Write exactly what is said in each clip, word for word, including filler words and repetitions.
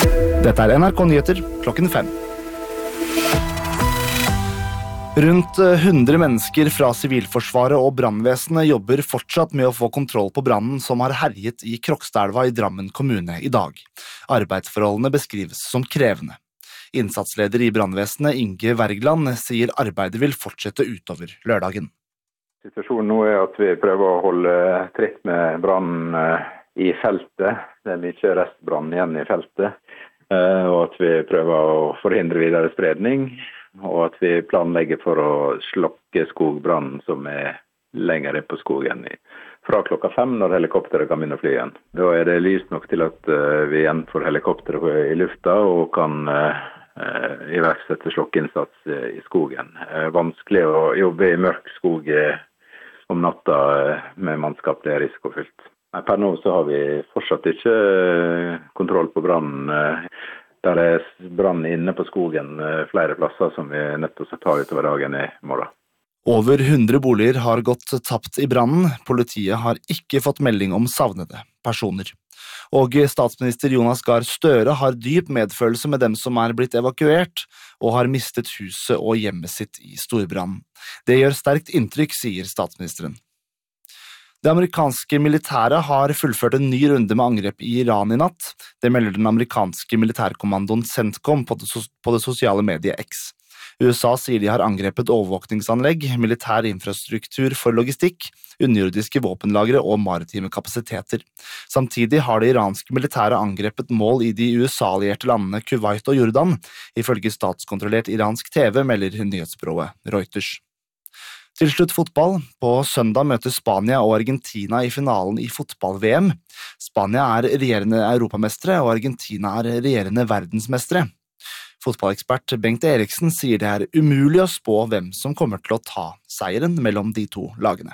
Dette er N R K Nyheter klokken fem. Rundt hundre mennesker fra Sivilforsvaret og brannvesenet jobber fortsatt med å få kontroll på brannen som har herjet i Krokstadelva i Drammen kommune i dag. Arbeidsforholdene beskrives som krevende. Innsatsleder i brannvesenet Inge Wergeland sier arbeidet vil fortsette utover lørdagen. Situasjonen nå er at vi prøver å holde tritt med brannen i feltet. Det er mye restbrann igjen i feltet. Og at vi prøver å forhindre videre spredning, og at vi planlegger for å slokke skogbrannen som er lenger inn på skogen fra klokka fem når helikopteret kan begynne å fly igjen. Da er det lyst nok til at vi igjen får helikopteret i lufta og kan iverksette slokkeinnsats i skogen. Vanskelig å jobbe i mørk skog om natta med mannskap, det er risikofylt. Per nå så har vi fortsatt ikke kontroll på brannen. Der er brann inne på skogen flere plasser som vi er nødt til å ta utover dagen i morgen. Over hundre boliger har gått tapt i brannen. Politiet har ikke fått melding om savnede personer. Og statsminister Jonas Gahr Støre har dyp medfølelse med dem som er blitt evakuert og har mistet huset og hjemmet sitt i storbrannen. Det gjør sterkt inntrykk, sier statsministeren. Det amerikanske militæret har fullført en ny runde med angrep i Iran i natt. Det melder den amerikanske militærkommandoen CENTCOM på det, på det sosiale mediet X. U S A sier de har angrepet overvåkningsanlegg, militær infrastruktur for logistikk, underjordiske våpenlagre og maritime kapasiteter. Samtidig har det iranske militæret angrepet mål i de U S A-allierte landene Kuwait og Jordan, ifølge statskontrollert iransk T V, melder nyhetsbyrået Reuters. Til slutt fotball. På søndag møter Spania og Argentina i finalen i fotball-V M. Spania er regjerende europamestre, og Argentina er regjerende verdensmestre. Fotballekspert Bengt Eriksen sier det er umulig å spå hvem som kommer til å ta seieren mellom de to lagene.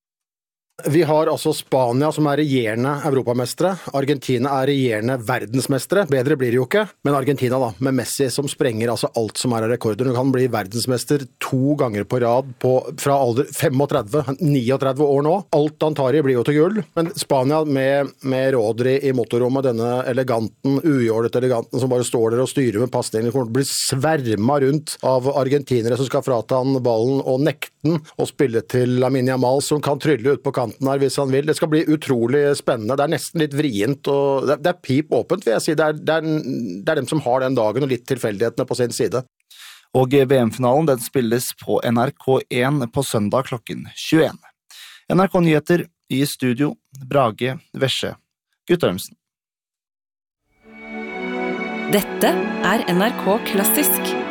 Vi har altså Spania som er regjerende europamestre, Argentina er regjerende verdensmestre, bedre blir det jo ikke, men Argentina da, med Messi som sprenger altså alt som er av rekorder. Du kan bli verdensmester to ganger på rad på, fra alder femogtredve, niogtredve år nå. Alt han tar i blir jo til gull, men Spania med, med Rodri i motorrommet, denne eleganten, ujålet eleganten som bare står der og styrer med passningen, kommer til å bli sverma rundt av argentinere som skal frata han ballen og nekte den og spille til Lamine Yamal som kan trylle ut på kanten her hvis han vil. Det skal bli utrolig spennende. Det er nesten litt vrient, og det er pip åpent, vil jeg si. Det er, det er, det er dem som har den dagen og litt tilfeldighetene på sin side. Og V M-finalen den spilles på N R K én på søndag klokken tjueen. N R K Nyheter i studio, Brage Vesje, Guttormsen. Dette er N R K Klassisk.